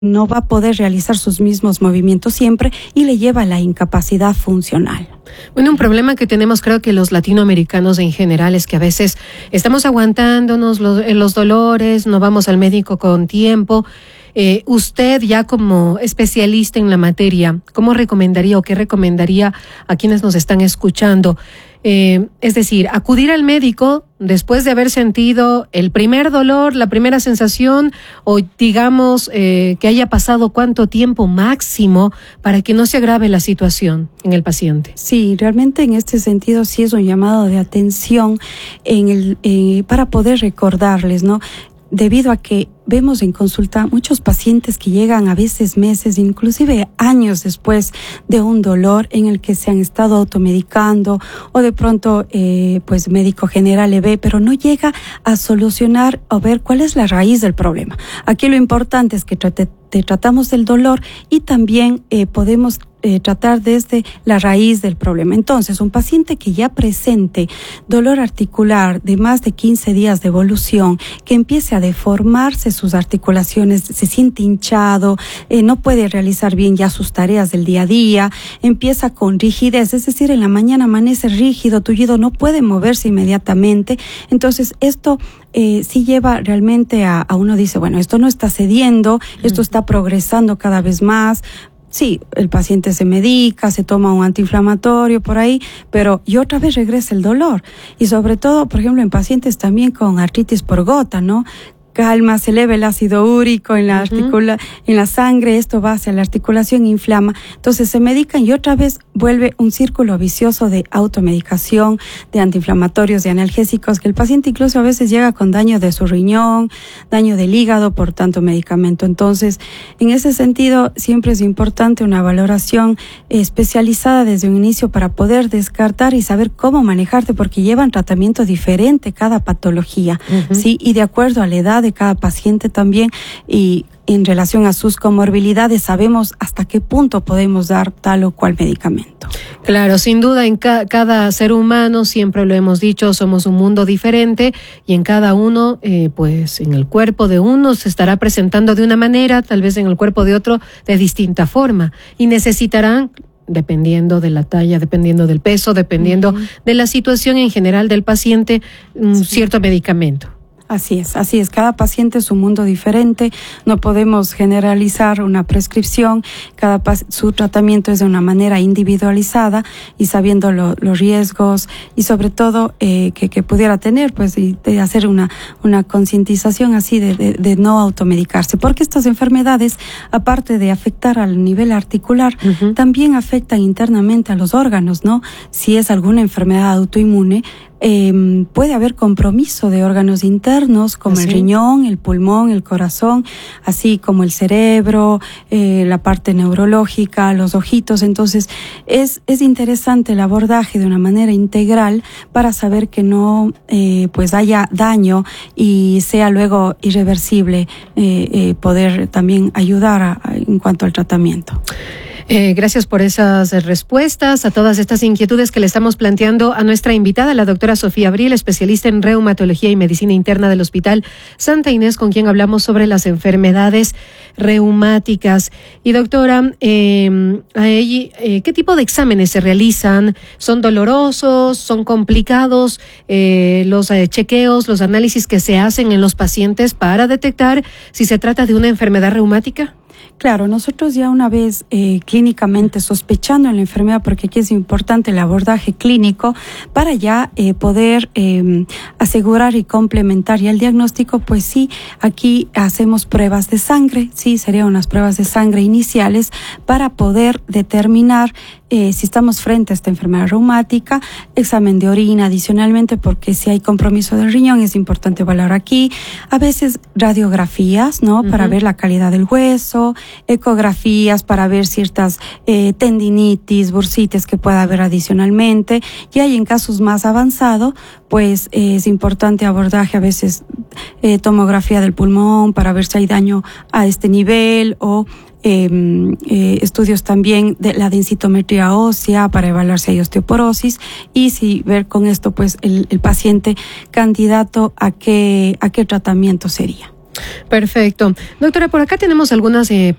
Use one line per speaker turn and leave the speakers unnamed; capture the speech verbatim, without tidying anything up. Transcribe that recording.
no va a poder realizar sus mismos movimientos siempre y le lleva a la incapacidad funcional.
Bueno, un problema que tenemos, creo que los latinoamericanos en general, es que a veces estamos aguantándonos los, los dolores, no vamos al médico con tiempo. Eh, usted, ya como especialista en la materia, ¿cómo recomendaría o qué recomendaría a quienes nos están escuchando? Eh, es decir, acudir al médico después de haber sentido el primer dolor, la primera sensación, o digamos eh, que haya pasado cuánto tiempo máximo para que no se agrave la situación en el paciente.
Sí, realmente en este sentido sí es un llamado de atención en el, eh, para poder recordarles, ¿no? Debido a que vemos en consulta muchos pacientes que llegan a veces meses, inclusive años después de un dolor en el que se han estado automedicando o de pronto eh, pues médico general le ve, pero no llega a solucionar o ver cuál es la raíz del problema. Aquí lo importante es que trate, te tratamos del dolor y también eh, podemos Eh, tratar desde la raíz del problema. Entonces, un paciente que ya presente dolor articular de más de quince días de evolución, que empiece a deformarse sus articulaciones, se siente hinchado, eh, no puede realizar bien ya sus tareas del día a día, empieza con rigidez, es decir, en la mañana amanece rígido, tullido, no puede moverse inmediatamente. Entonces, esto eh, sí lleva realmente a, a uno dice, bueno, esto no está cediendo, esto está progresando cada vez más. Sí, el paciente se medica, se toma un antiinflamatorio por ahí, pero y otra vez regresa el dolor. Y sobre todo, por ejemplo, en pacientes también con artritis por gota, ¿no? Calma, se eleva el ácido úrico en la uh-huh. articula, en la sangre, esto va hacia la articulación, inflama. Entonces se medican y otra vez vuelve un círculo vicioso de automedicación, de antiinflamatorios, de analgésicos, que el paciente incluso a veces llega con daño de su riñón, daño del hígado por tanto medicamento. Entonces, en ese sentido, siempre es importante una valoración especializada desde un inicio para poder descartar y saber cómo manejarte, porque llevan tratamiento diferente cada patología, uh-huh. ¿sí? Y de acuerdo a la edad de cada paciente también, y en relación a sus comorbilidades sabemos hasta qué punto podemos dar tal o cual medicamento.
Claro, sin duda en ca- cada ser humano, siempre lo hemos dicho, somos un mundo diferente y en cada uno, eh, pues en el cuerpo de uno se estará presentando de una manera, tal vez en el cuerpo de otro de distinta forma, y necesitarán, dependiendo de la talla, dependiendo del peso, dependiendo uh-huh. de la situación en general del paciente, un sí. cierto medicamento.
Así es, así es. Cada paciente es un mundo diferente. No podemos generalizar una prescripción. Cada pas- su tratamiento es de una manera individualizada y sabiendo lo, los riesgos y sobre todo eh, que, que pudiera tener, pues, y de hacer una una concientización así de, de, de no automedicarse, porque estas enfermedades, aparte de afectar al nivel articular, uh-huh. también afectan internamente a los órganos, ¿no? Si es alguna enfermedad autoinmune, Eh, puede haber compromiso de órganos internos como ¿así? El riñón, el pulmón, el corazón, así como el cerebro, eh, la parte neurológica, los ojitos. Entonces es es interesante el abordaje de una manera integral para saber que no eh, pues haya daño y sea luego irreversible, eh, eh, poder también ayudar a, a, en cuanto al tratamiento.
Eh, gracias por esas respuestas a todas estas inquietudes que le estamos planteando a nuestra invitada, la doctora Sofía Abril, especialista en reumatología y medicina interna del Hospital Santa Inés, con quien hablamos sobre las enfermedades reumáticas. Y doctora, eh, eh, ¿qué tipo de exámenes se realizan? ¿Son dolorosos? ¿Son complicados? Eh, los eh, chequeos, los análisis que se hacen en los pacientes para detectar si se trata de una enfermedad reumática.
Claro, nosotros ya una vez eh, clínicamente sospechando en la enfermedad, porque aquí es importante el abordaje clínico para ya eh, poder eh, asegurar y complementar ya el diagnóstico, pues sí, aquí hacemos pruebas de sangre, sí, serían unas pruebas de sangre iniciales para poder determinar eh, si estamos frente a esta enfermedad reumática, examen de orina adicionalmente, porque si hay compromiso del riñón es importante valorar aquí, a veces radiografías, ¿no? Uh-huh. Para ver la calidad del hueso, ecografías para ver ciertas eh, tendinitis, bursitis que pueda haber adicionalmente, y hay en casos más avanzados, pues eh, es importante abordaje a veces eh, tomografía del pulmón para ver si hay daño a este nivel o Eh, eh, estudios también de la densitometría ósea para evaluar si hay osteoporosis y si ver con esto pues el, el paciente candidato a qué a qué tratamiento sería.
Perfecto. Doctora, por acá tenemos algunas eh,